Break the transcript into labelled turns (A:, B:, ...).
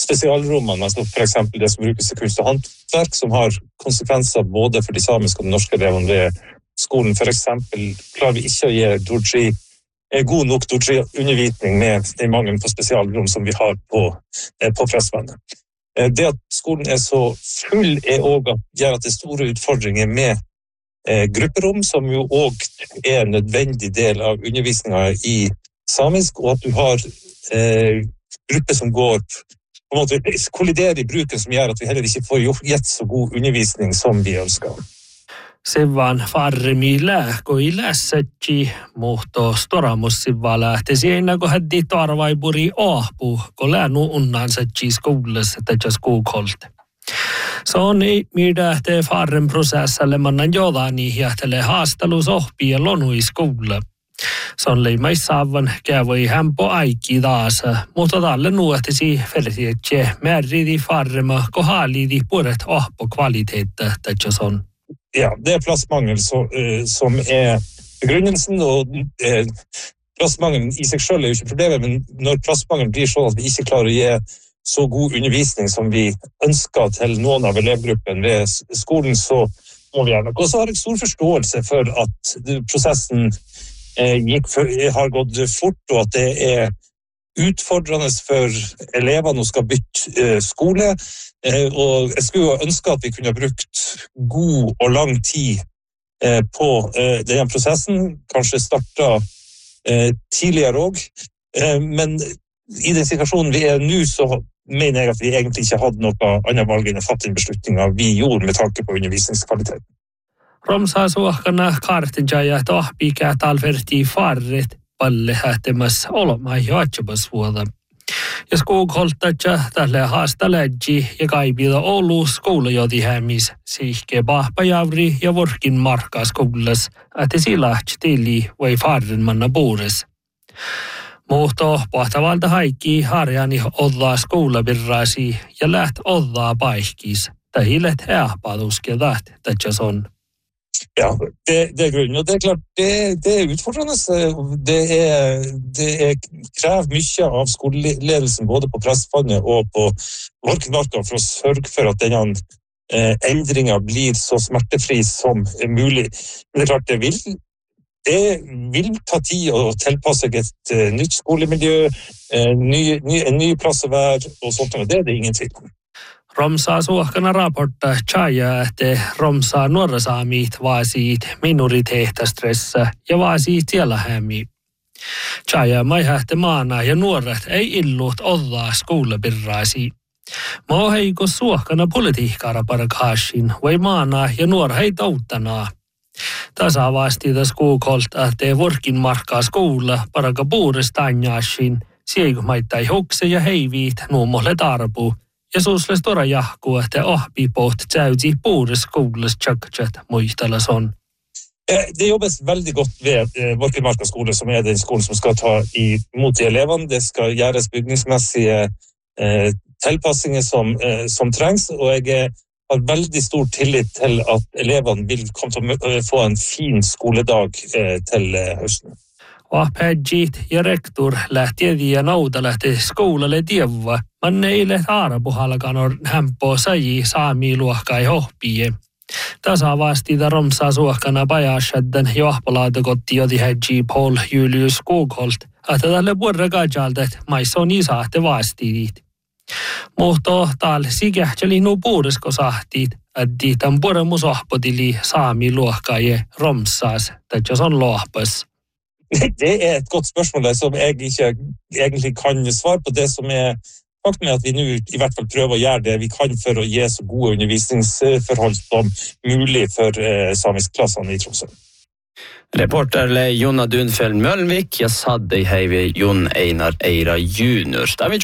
A: spesialrommene, altså for eksempel det som brukes til kunst og håndverk, som har konsekvenser både for de samiske og de norske elevene ved skolen. For eksempel klarer vi ikke å gi Dorji god nok Dorji-undervisning med den mangelen på spesialrom som vi har på Prestvannet. Det at skolen så full også gjør at det store utfordringer med grupperom, som jo også en nødvendig del av undervisningen i samisk, og at du har grupper som går på en måte kolliderer i bruken, som gjør at vi heller ikke får gitt så god undervisning som vi ønsker.
B: Sivan farmille koilässätji muhto storamussiva lähtesi ennen kuin hätti tarvaipuri ahpu, kun länu unnansätji skoulassa tätä skuukolte. Se on mitä te farren prosessalle mannan jodani jähtele haastelus ohpi ja lonui skuulla. Se on leimaissaavan kävoi hämpo aikki taas, mutta tälle nuohtisi fersietse märridi farrema kohaliidi puret ahpo kvaliteetta tätä on.
A: Ja, det plassmangel som begrunnelsen, og plassmangelen i seg selv jo ikke problemet, men når plassmangelen blir sånn at vi ikke klarer å gi så god undervisning som vi ønsker til noen av elevgruppen ved skolen, så må vi gjerne. Og så har jeg stor forståelse for at prosessen har gått fort, og at det utfordrende for elevene å skal bytte skole, og jeg skulle jo ønske at vi kunne ha brukt god og lang tid på denne prosessen, kanskje startet tidligere også, men i den situasjonen vi nå, så mener jeg at vi egentlig ikke hadde noe annet valg enn å fatte en beslutning vi gjorde med tanke på undervisningskvaliteten.
B: Romsa suohkana kartinjaja tohpikä talverti farrit palle hähtemässä olema joatsebas vuoda. Ja skuukholtatja tälle haastalädji ja kaipida Oulu skoulajodi hämis sihke pahpajavri ja vorkin markkaa skoulas, että silahtsi tili vai farrin manna puures. Muhto pohtavalta haikki harjani oddaa skoulapirraasi ja läht oddaa paihkis. Tähilet ähpaduske täht, tätsäs on.
A: Ja, det grunnen, og det klart, det utfordrende. Det krever mye av skoleledelsen, både på Prestvannet og på Vorkenmarka, for å sørge for at denne endringen blir så smertefri som mulig. Men det er klart, det vil ta tid å tilpasse seg et nytt skolemiljø, en ny plass å være, og sånt, og det er det ingen tvil om.
B: Romsa suohkana raportta Chaja, että Romsa nuorasaamit vaasiit minoriteettastressa ja vaasiit siellä hämi. Chaja maihähte maana ja nuoret ei illut oddaa skoulapirraasi. Maa heiko suohkana politiikkaara parkhaashin, vai maana ja nuor hei tauttanaa. Tasavaasti skuukolta, että vorkin markkaa skoula paraka puurestanjaashin, siekumaittai hokse ja heiviit nuumolle tarpuu. Ja suusles tora jahku, että ahpipoht täysi puures skoles tjakkatjat muistalas on.
A: Det jobbes veldig godt ved Vorkenmarka skole, som den skolen som skal ta imot de elevene. Det skal gjøres bygningsmessige tilpassinger som trengs, og jeg har veldig stor tillit til at elevene vil komme til å få en fin skoledag til høsten.
B: Ahpäjit ja rektor lähti ja nauta lähti skoulalle tievua. Man ei lähti aarapuhalkanor hämpoo saji saami luokkai hohpie. Tasavaastida Romsa suohkana pajashaddan ja ahpalaatakotti joti hädji Paul Julius Skogholt, että tälle vuorrakajaltet mais on isahte vaastidit. Muhto tal sikähteli nuu puurisko sahtiit, että tämän puoremus ohpotili saami luokkai Romsas, tätsäs on lohpas.
A: Det et godt spørsmål som jeg ikke egentlig kan svare på. Det som faktum at vi nå i hvert fall prøver å gjøre det vi kan for å gi så gode undervisningsforhold som mulig for samiskklassene i Tromsø.
C: Reporter Jonna Dunfjell Mølvik, jeg satt i heive Jon Einar Eira junior. Da vi